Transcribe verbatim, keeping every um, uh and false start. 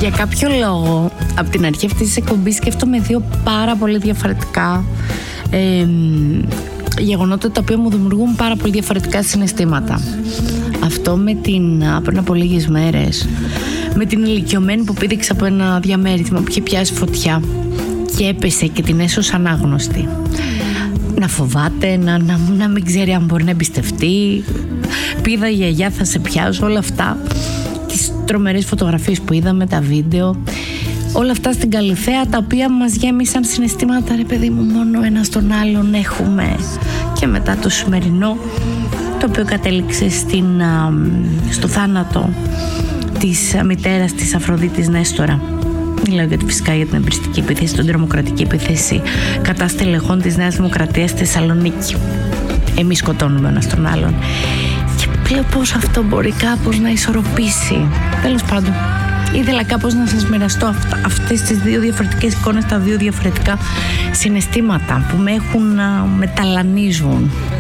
Για κάποιο λόγο, από την αρχή αυτής της εκπομπής σκέφτομαι δύο πάρα πολύ διαφορετικά ε, γεγονότα τα οποία μου δημιουργούν πάρα πολύ διαφορετικά συναισθήματα. Αυτό με την, πριν από λίγες μέρες, με την ηλικιωμένη που πήδηξε από ένα διαμέρισμα που είχε πιάσει φωτιά και έπεσε και την έσωσε ανάγνωστη. Να φοβάται, να, να, να μην ξέρει αν μπορεί να εμπιστευτεί. Πήδα γιαγιά, θα σε πιάσω, όλα αυτά. Τις τρομερές φωτογραφίες που είδαμε, τα βίντεο, όλα αυτά στην Καλιθέα, τα οποία μας γέμισαν συναισθήματα, ρε παιδί μου, μόνο ένα στον άλλον έχουμε. Και μετά το σημερινό, το οποίο κατέληξε στην, στο θάνατο της μητέρας της Αφροδίτης Νέστορα. Μιλάω για, φυσικά για την εμπριστική επίθεση, την τρομοκρατική επίθεση κατά στελεχών της Νέας Δημοκρατίας στη Θεσσαλονίκη. Εμείς σκοτώνουμε ένα τον άλλον. Και λέω πώς αυτό μπορεί κάπως να ισορροπήσει. Τέλος πάντων, ήθελα κάπως να σας μοιραστώ αυτά, αυτές τις δύο διαφορετικές εικόνες, τα δύο διαφορετικά συναισθήματα που με έχουν, με ταλανίζουν.